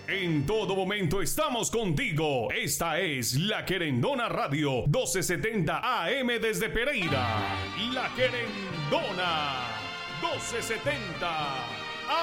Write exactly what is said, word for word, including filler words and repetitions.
En todo momento estamos contigo. Esta es La Querendona Radio, doce setenta A M desde Pereira. La Querendona, doce setenta.